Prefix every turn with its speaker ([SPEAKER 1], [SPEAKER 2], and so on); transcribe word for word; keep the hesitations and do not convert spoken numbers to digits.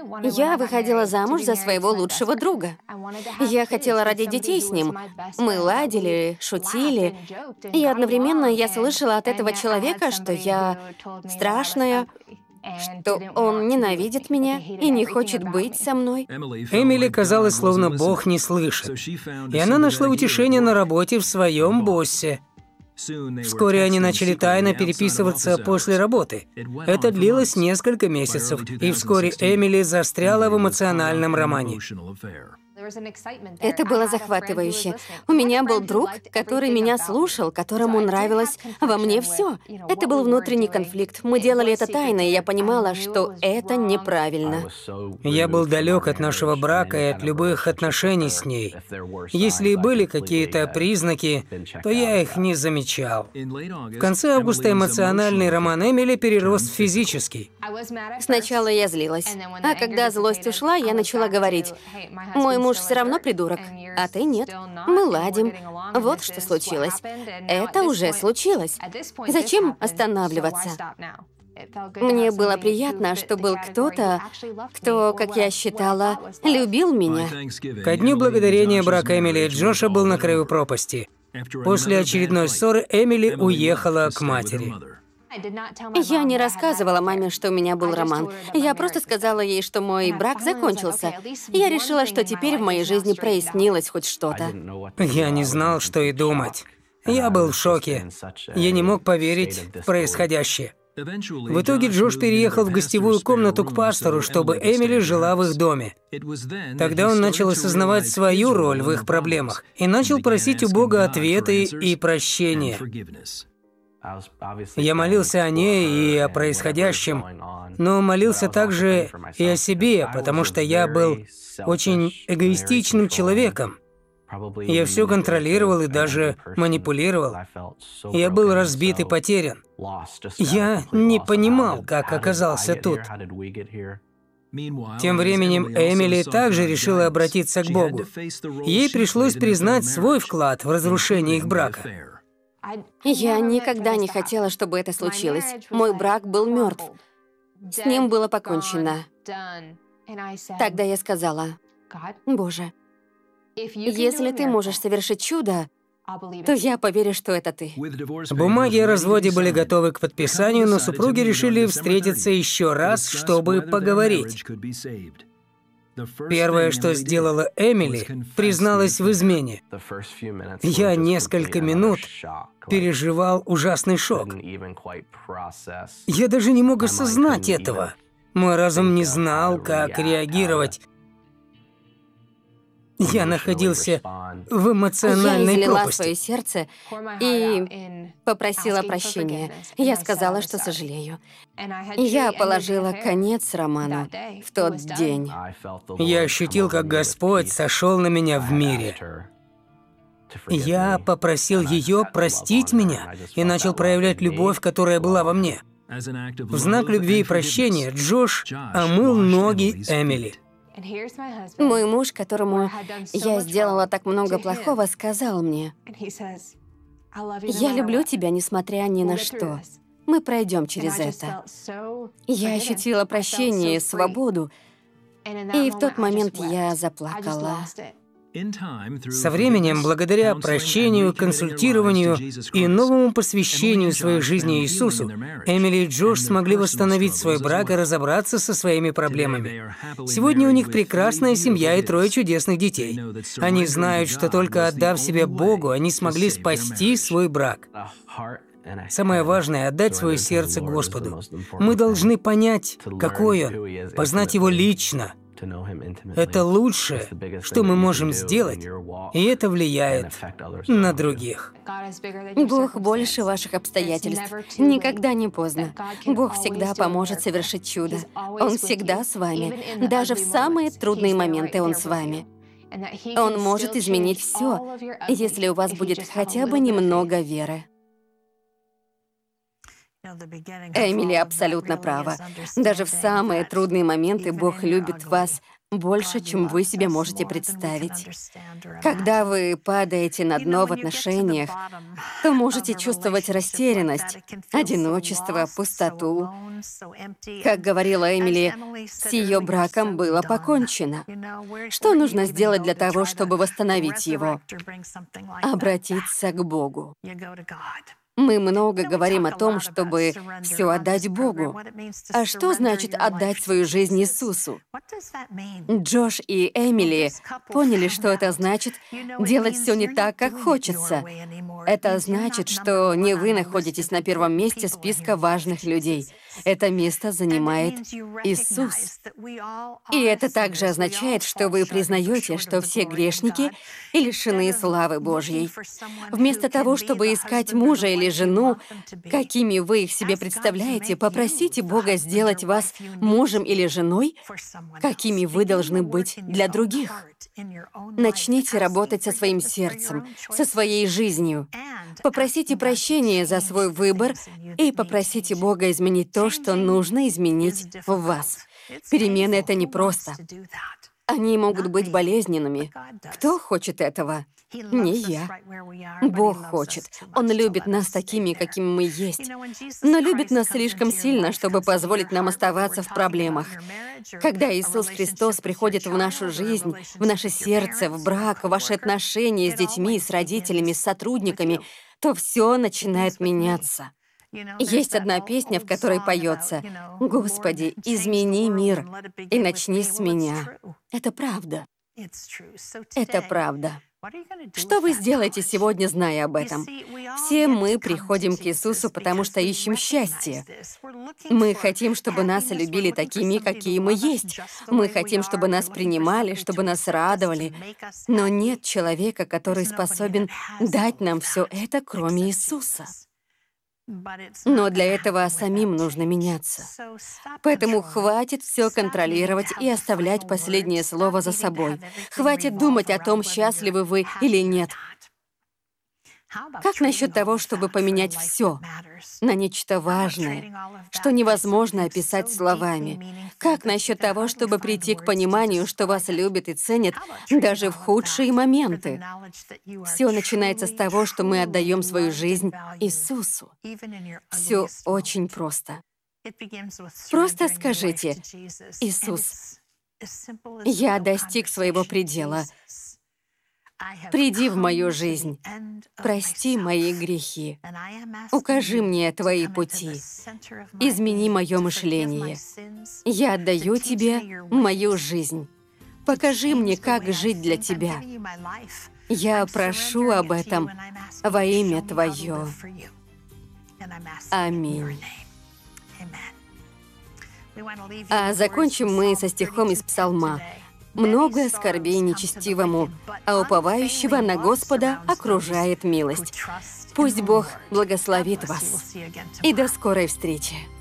[SPEAKER 1] Я выходила замуж за своего лучшего друга. Я хотела родить детей с ним. Мы ладили, шутили. И одновременно я слышала от этого человека, что я страшная, что он ненавидит меня и не хочет быть со мной.
[SPEAKER 2] Эмили казалось, словно Бог не слышит. И она нашла утешение на работе в своем боссе. Вскоре они начали тайно переписываться после работы. Это длилось несколько месяцев, и вскоре Эмили застряла в эмоциональном романе.
[SPEAKER 1] Это было захватывающе. У меня был друг, который меня слушал, которому нравилось во мне все. Это был внутренний конфликт. Мы делали это тайно, и я понимала, что это неправильно.
[SPEAKER 2] Я был далек от нашего брака и от любых отношений с ней. Если и были какие-то признаки, то я их не замечал. В конце августа эмоциональный роман Эмили перерос в физический.
[SPEAKER 1] Сначала я злилась, а когда злость ушла, я начала говорить: «Мой муж все равно придурок, а ты нет. Мы ладим. Вот что случилось. Это уже случилось. Зачем останавливаться?» Мне было приятно, что был кто-то, кто, как я считала, любил меня.
[SPEAKER 2] Ко дню благодарения брак Эмили и Джоша был на краю пропасти. После очередной ссоры Эмили уехала к матери.
[SPEAKER 1] Я не рассказывала маме, что у меня был роман. Я просто сказала ей, что мой брак закончился. Я решила, что теперь в моей жизни прояснилось хоть что-то.
[SPEAKER 2] Я не знал, что и думать. Я был в шоке. Я не мог поверить в происходящее. В итоге Джош переехал в гостевую комнату к пастору, чтобы Эмили жила в их доме. Тогда он начал осознавать свою роль в их проблемах и начал просить у Бога ответы и прощения. Я молился о ней и о происходящем, но молился также и о себе, потому что я был очень эгоистичным человеком. Я все контролировал и даже манипулировал. Я был разбит и потерян. Я не понимал, как оказался тут. Тем временем Эмили также решила обратиться к Богу. Ей пришлось признать свой вклад в разрушение их брака.
[SPEAKER 1] Я никогда не хотела, чтобы это случилось. Мой брак был мертв. С ним было покончено. Тогда я сказала: «Боже, если ты можешь совершить чудо, то я поверю, что это ты».
[SPEAKER 2] Бумаги о разводе были готовы к подписанию, но супруги решили встретиться еще раз, чтобы поговорить. Первое, что сделала Эмили, призналась в измене. Я несколько минут переживал ужасный шок. Я даже не мог осознать этого. Мой разум не знал, как реагировать. Я находился в эмоциональной
[SPEAKER 1] Я излила
[SPEAKER 2] пропасти.
[SPEAKER 1] свое сердце и попросила прощения. Я сказала, что сожалею. Я положила конец роману в тот день.
[SPEAKER 2] Я ощутил, как Господь сошел на меня в мире. Я попросил ее простить меня и начал проявлять любовь, которая была во мне. В знак любви и прощения Джош омыл ноги Эмили.
[SPEAKER 1] Мой муж, которому я сделала так много плохого, сказал мне: «Я люблю тебя, несмотря ни на что. Мы пройдем через это». Я ощутила прощение и свободу, и в тот момент я заплакала.
[SPEAKER 2] Со временем, благодаря прощению, консультированию и новому посвящению своей жизни Иисусу, Эмили и Джош смогли восстановить свой брак и разобраться со своими проблемами. Сегодня у них прекрасная семья и трое чудесных детей. Они знают, что только отдав себя Богу, они смогли спасти свой брак. Самое важное — отдать свое сердце Господу. Мы должны понять, какой Он, познать Его лично. Это лучшее, что мы можем сделать, и это влияет на других.
[SPEAKER 1] Бог больше ваших обстоятельств. Никогда не поздно. Бог всегда поможет совершить чудо. Он всегда с вами. Даже в самые трудные моменты Он с вами. Он может изменить все, если у вас будет хотя бы немного веры. Эмили абсолютно права. Даже в самые трудные моменты Бог любит вас больше, чем вы себе можете представить. Когда вы падаете на дно в отношениях, то можете чувствовать растерянность, одиночество, пустоту. Как говорила Эмили, с ее браком было покончено. Что нужно сделать для того, чтобы восстановить его? Обратиться к Богу. Мы много говорим о том, чтобы все отдать Богу. А что значит отдать свою жизнь Иисусу? Джош и Эмили поняли, что это значит делать все не так, как хочется. Это значит, что не вы находитесь на первом месте списка важных людей. Это место занимает Иисус. И это также означает, что вы признаете, что все грешники и лишены славы Божьей. Вместо того, чтобы искать мужа или жену, какими вы их себе представляете, попросите Бога сделать вас мужем или женой, какими вы должны быть для других. Начните работать со своим сердцем, со своей жизнью. Попросите прощения за свой выбор и попросите Бога изменить то, что нужно изменить в вас. Перемены — это непросто. Они могут быть болезненными. Кто хочет этого? Не я. Бог хочет. Он любит нас такими, какими мы есть. Но любит нас слишком сильно, чтобы позволить нам оставаться в проблемах. Когда Иисус Христос приходит в нашу жизнь, в наше сердце, в брак, в ваши отношения с детьми, с родителями, с сотрудниками, то все начинает меняться. Есть одна песня, в которой поется: «Господи, измени мир и начни с меня». Это правда. Это правда. Что вы сделаете сегодня, зная об этом? Все мы приходим к Иисусу, потому что ищем счастье. Мы хотим, чтобы нас любили такими, какие мы есть. Мы хотим, чтобы нас принимали, чтобы нас радовали. Но нет человека, который способен дать нам все это, кроме Иисуса. Но для этого самим нужно меняться. Поэтому хватит все контролировать и оставлять последнее слово за собой. Хватит думать о том, счастливы вы или нет. Как насчет того, чтобы поменять все на нечто важное, что невозможно описать словами? Как насчет того, чтобы прийти к пониманию, что вас любят и ценят даже в худшие моменты? Все начинается с того, что мы отдаем свою жизнь Иисусу. Все очень просто. Просто скажите: «Иисус, я достиг своего предела. Приди в мою жизнь, прости мои грехи, укажи мне твои пути, измени мое мышление. Я отдаю тебе мою жизнь. Покажи мне, как жить для тебя. Я прошу об этом во имя Твое. Аминь». А закончим мы со стихом из Псалма. «Много скорбей нечестивому, а уповающего на Господа окружает милость». Пусть Бог благословит вас. И до скорой встречи.